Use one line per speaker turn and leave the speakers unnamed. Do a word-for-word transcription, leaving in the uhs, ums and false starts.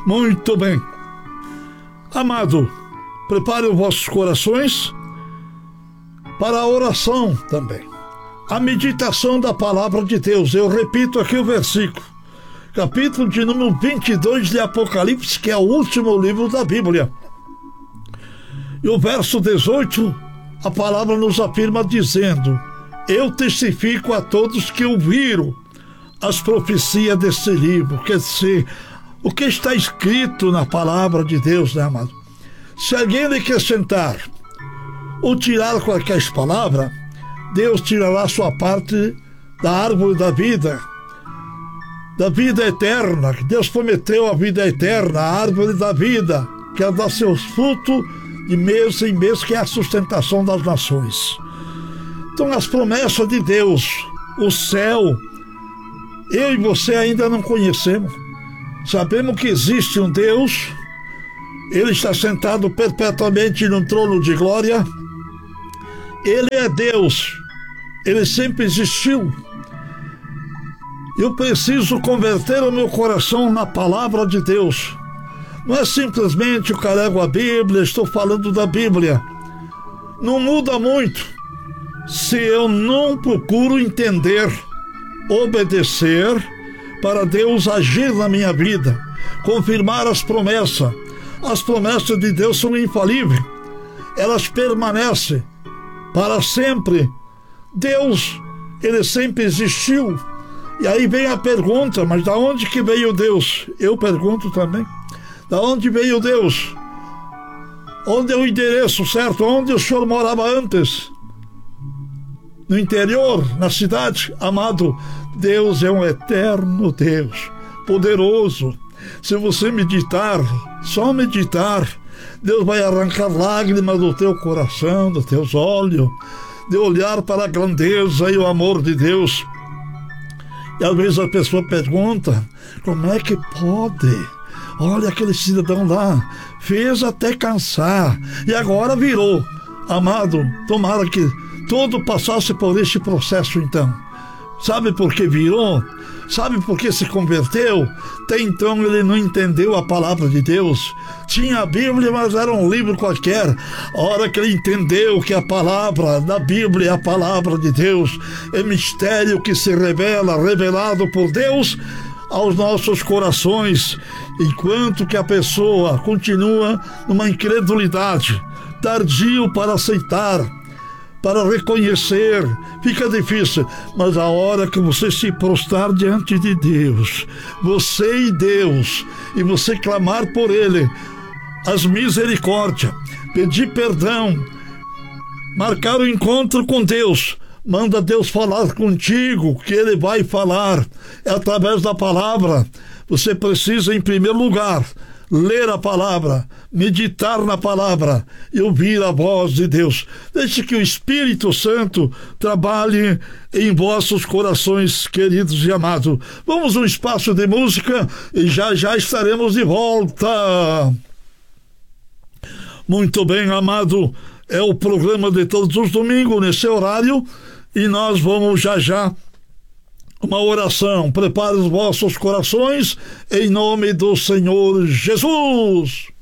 Muito bem. Amado, prepare os vossos corações para a oração também. A meditação da palavra de Deus. Eu repito aqui o versículo. Capítulo de número vinte e dois de Apocalipse, que é o último livro da Bíblia. E o verso dezoito, a palavra nos afirma dizendo: eu testifico a todos que ouviram as profecias desse livro. Quer dizer, o que está escrito na palavra de Deus, né, amado? Se alguém lhe acrescentar ou tirar qualquer palavra, Deus tirará sua parte da árvore da vida, da vida eterna, que Deus prometeu a vida eterna, a árvore da vida, que ela dá seus frutos de mês em mês, que é a sustentação das nações. Então, as promessas de Deus, o céu, eu e você ainda não conhecemos. Sabemos que existe um Deus, Ele está sentado perpetuamente num trono de glória. Ele é Deus, Ele sempre existiu. Eu preciso converter o meu coração na palavra de Deus. Não é simplesmente eu carrego a Bíblia, estou falando da Bíblia. Não muda muito se eu não procuro entender, obedecer, para Deus agir na minha vida, confirmar as promessas. As promessas de Deus são infalíveis, elas permanecem para sempre. Deus, Ele sempre existiu. E aí vem a pergunta: mas da onde que veio Deus? Eu pergunto também. Da onde veio Deus? Onde é o endereço certo? Onde o senhor morava antes? No interior, na cidade? Amado, Deus é um eterno Deus, poderoso. Se você meditar, só meditar, Deus vai arrancar lágrimas do teu coração, dos teus olhos, de olhar para a grandeza e o amor de Deus. E às vezes a pessoa pergunta: como é que pode? Olha, aquele cidadão lá fez até cansar e agora virou. Amado, tomara que todo passasse por este processo então. Sabe por que virou? Sabe por que se converteu? Até então ele não entendeu a palavra de Deus. Tinha a Bíblia, mas era um livro qualquer. A hora que ele entendeu que a palavra da Bíblia é a palavra de Deus, é mistério que se revela, revelado por Deus aos nossos corações, enquanto que a pessoa continua numa incredulidade, tardio para aceitar, para reconhecer, fica difícil. Mas a hora que você se prostrar diante de Deus, você e Deus, e você clamar por Ele as misericórdias, pedir perdão, marcar o encontro com Deus, manda Deus falar contigo, que Ele vai falar, é através da palavra. Você precisa, em primeiro lugar, ler a palavra, meditar na palavra e ouvir a voz de Deus. Deixe que o Espírito Santo trabalhe em vossos corações, queridos e amados. Vamos a um espaço de música e já já estaremos de volta. Muito bem, amado, é o programa de todos os domingos, nesse horário, e nós vamos já já uma oração. Prepare os vossos corações em nome do Senhor Jesus.